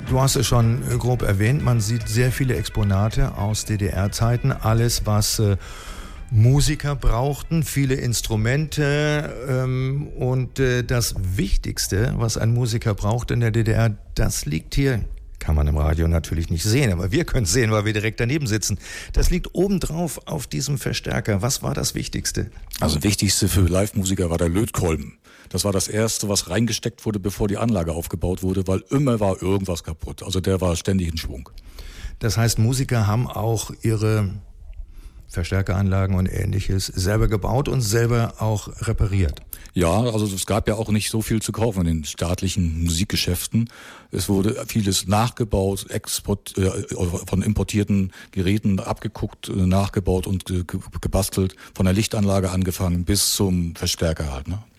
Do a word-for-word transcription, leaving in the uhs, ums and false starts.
Du hast es schon grob erwähnt, man sieht sehr viele Exponate aus D D R-Zeiten, alles was äh, Musiker brauchten, viele Instrumente ähm, und äh, das Wichtigste, was ein Musiker braucht in der D D R, das liegt hier, kann man im Radio natürlich nicht sehen, aber wir können es sehen, weil wir direkt daneben sitzen. Das liegt obendrauf auf diesem Verstärker. Was war das Wichtigste? Also das Wichtigste für Live-Musiker war der Lötkolben. Das war das Erste, was reingesteckt wurde, bevor die Anlage aufgebaut wurde, weil immer war irgendwas kaputt. Also der war ständig in Schwung. Das heißt, Musiker haben auch ihre Verstärkeranlagen und Ähnliches selber gebaut und selber auch repariert. Ja, also es gab ja auch nicht so viel zu kaufen in den staatlichen Musikgeschäften. Es wurde vieles nachgebaut, export, äh, von importierten Geräten abgeguckt, äh, nachgebaut und ge- gebastelt, von der Lichtanlage angefangen bis zum Verstärker halt, ne?